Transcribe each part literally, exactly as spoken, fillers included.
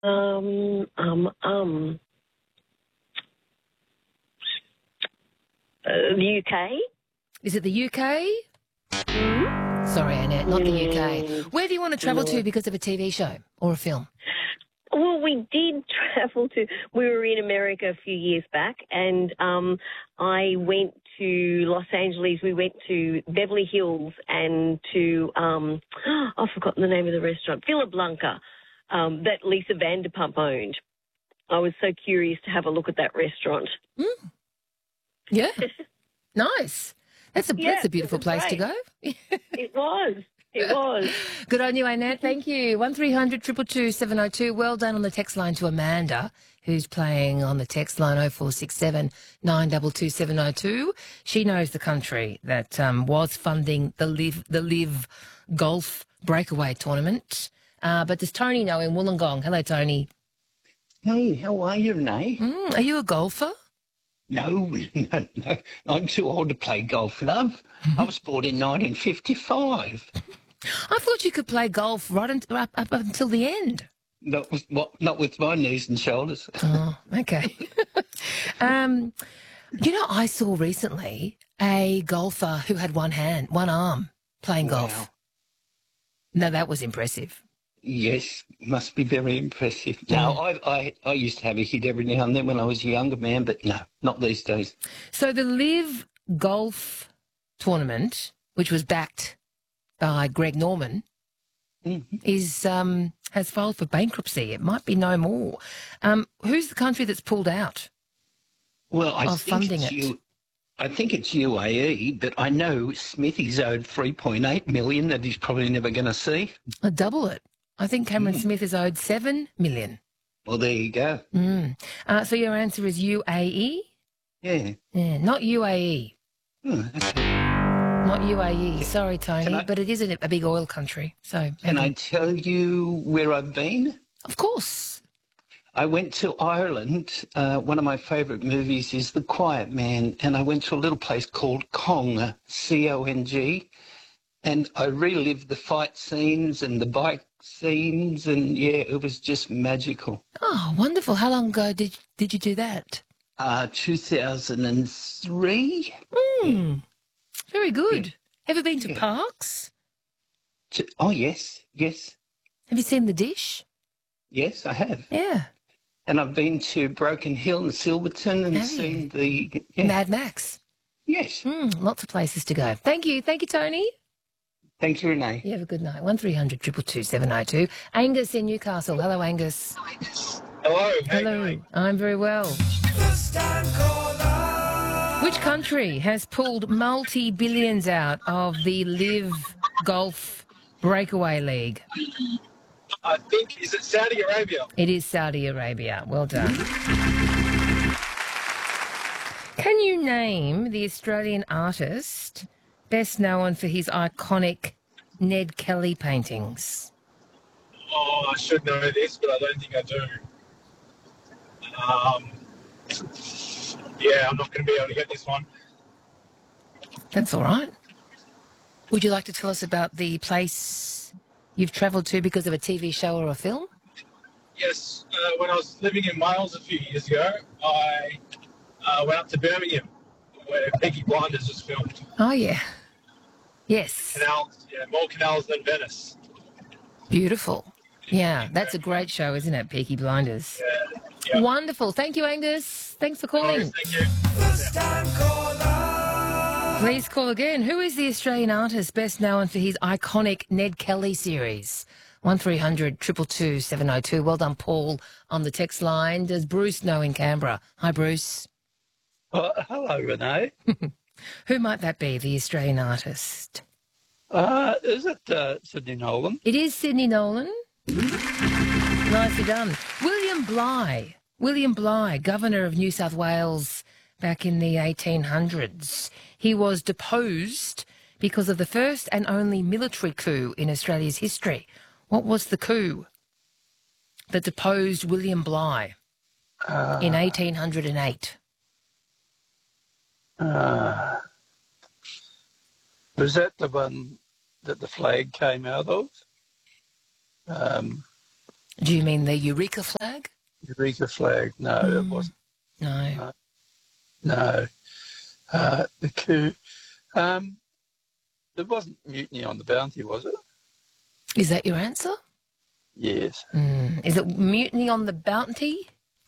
Um, um, um. Uh, the U K? Is it the U K? Mm? Sorry, Annette, not the U K. Mm, Where do you want to travel no. to because of a T V show or a film? Well, we did travel to, we were in America a few years back, and um, I went to Los Angeles. We went to Beverly Hills and to, um, I've forgotten the name of the restaurant, Villa Blanca, um, that Lisa Vanderpump owned. I was so curious to have a look at that restaurant. Mm. Yeah, nice. That's a, Yeah, that's a it beautiful was place to great. go. It was. It was. Good on you, Annette. Thank you. one three hundred two two two seven oh two. Well done on the text line to Amanda, who's playing on the text line oh four six seven nine two two seven oh two. She knows the country that um, was funding the Live the Live Golf Breakaway Tournament. Uh, but does Tony know in Wollongong? Hello, Tony. Hey, how are you, Renee? Mm, are you a golfer? No, no, no. I'm too old to play golf, love. I was born in nineteen fifty-five. I thought you could play golf right until, up, up until the end. Not with, what, not with my knees and shoulders. Oh, okay. um, you know, I saw recently a golfer who had one hand, one arm, playing Wow. golf. No, that was impressive. Yes, must be very impressive. No, I, I, I used to have a hit every now and then when I was a younger man, but no, not these days. So the Live Golf Tournament, which was backed by Greg Norman, Mm-hmm. is um, has filed for bankruptcy. It might be no more. Um, who's the country that's pulled out? Well, I Of think funding it's it. you. I think it's U A E, but I know Smithy's owed three point eight million that he's probably never going to see. Uh, double it. I think Cameron Mm. Smith is owed seven million. Well, there you go. Mm. Uh, so your answer is U A E? Yeah. Yeah, not U A E. Hmm, okay. Not U A E. Sorry, Tony, I- but it is a, a big oil country. So, Can I maybe- tell you where I've been? Of course. I went to Ireland. Uh, one of my favourite movies is The Quiet Man, and I went to a little place called Cong, C O N G, and I relived the fight scenes and the bike scenes, and yeah, it was just magical. Oh, wonderful. How long ago did did you do that? Uh, two thousand three? Mm. Very good. Have you been to Yeah. parks? To, oh, yes, yes, Have you seen the dish? yes, I have. Yeah. And I've been to Broken Hill and Silverton and Have you? seen the... Yeah. Mad Max. Yes. Mm, lots of places to go. Thank you. Thank you, Tony. Thank you, Renee. You have a good night. one three hundred two two two seven oh two. Angus in Newcastle. Hello, Angus. Hello. Hello. I'm very well. Which country has pulled multi-billions out of the Live Golf Breakaway League? I think, is it Saudi Arabia? It is Saudi Arabia. Well done. Can you name the Australian artist best known for his iconic Ned Kelly paintings? Oh, I should know this, but I don't think I do. Um, yeah, I'm not going to be able to get this one. That's all right. Would you like to tell us about the place you've travelled to because of a T V show or a film? Yes, uh, when I was living in Wales a few years ago, I uh, went up to Birmingham, where Peaky Blinders was filmed. Oh, yeah. Yes. Canals, yeah, more canals than Venice. Beautiful. Yeah, that's a great show, isn't it, Peaky Blinders? Yeah, yeah. Wonderful. Thank you, Angus. Thanks for No calling. worries, thank you. Please call again. Who is the Australian artist best known for his iconic Ned Kelly series? one three hundred two two two seven oh two. Well done, Paul, on the text line. Does Bruce know in Canberra? Hi, Bruce. Uh, hello, Renee. Who might that be, the Australian artist? Uh, is it uh, Sydney Nolan? It is Sydney Nolan. Nicely done. William Bligh. William Bligh, Governor of New South Wales back in the eighteen hundreds. He was deposed because of the first and only military coup in Australia's history. What was the coup that deposed William Bligh Uh, in eighteen oh eight? uh, was that the one that the flag came out of? Um, Do you mean the Eureka flag? Eureka flag? No, Mm. it wasn't. No. No. No. Uh, the coup. Um, it wasn't Mutiny on the Bounty, was it? Is that your answer? Yes. Mm. Is it Mutiny on the Bounty?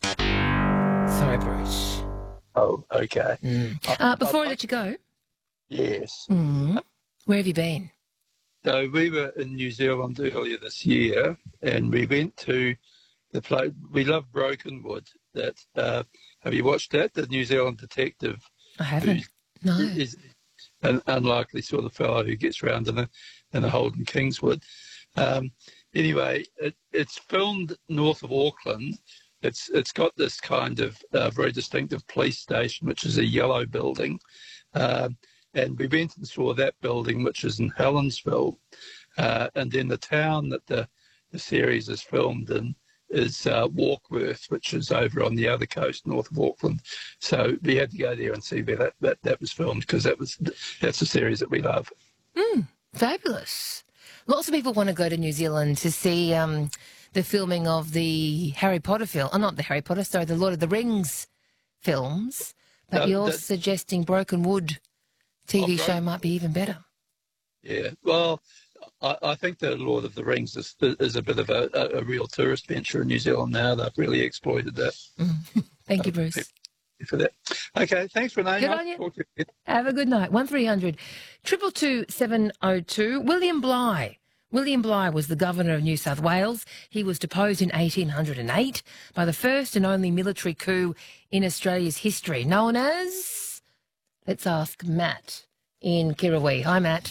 Sorry, Bruce. Oh, okay. Mm. Uh, before I let you go, Yes. mm, where have you been? So we were in New Zealand earlier this year, and we went to the place. We love Brokenwood. That uh, have you watched that? The New Zealand detective. I haven't. No. Is an unlikely sort of fellow who gets around in a in a Holden Kingswood. Um, anyway, it, it's filmed north of Auckland. It's it's got this kind of uh, very distinctive police station, which is a yellow building. Um, and we went and saw that building, which is in Helensville. Uh, and then the town that the, the series is filmed in is uh, Warkworth, which is over on the other coast, north of Auckland. So we had to go there and see where that, that, that was filmed, because that was that's a series that we love. Mm, fabulous. Lots of people want to go to New Zealand to see um, the filming of the Harry Potter film. Oh, not the Harry Potter, sorry, the Lord of the Rings films. But No, you're that- suggesting Broken Wood T V Oh, show Bro- might be even better. Yeah, well, I, I think the Lord of the Rings is, is a bit of a, a, a real tourist venture in New Zealand now. They've really exploited that. Thank you, Bruce. For that. Okay, thanks, Renee. Good Nice on you. to talk to you. Have a good night. one three hundred two two two seven oh two. William Bligh. William Bligh was the Governor of New South Wales. He was deposed in eighteen hundred eight by the first and only military coup in Australia's history, known as... Let's ask Matt in Kirrawee. Hi, Matt.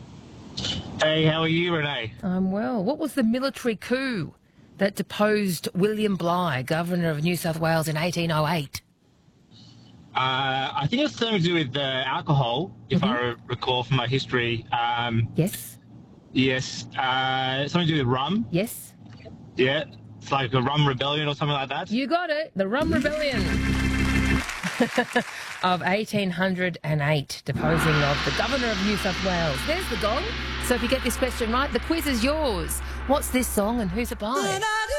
Hey, how are you, Renee? I'm well. What was the military coup that deposed William Bligh, Governor of New South Wales, in eighteen oh eight? Uh, I think it's something to do with uh, alcohol, if I re- recall from my history. Um, Yes. Yes. yes, uh, something to do with rum. Yes. Yeah, it's like a rum rebellion or something like that. You got it. The Rum Rebellion of eighteen oh eight, deposing of the Governor of New South Wales. There's the gong. So if you get this question right, the quiz is yours. What's this song and who's it by?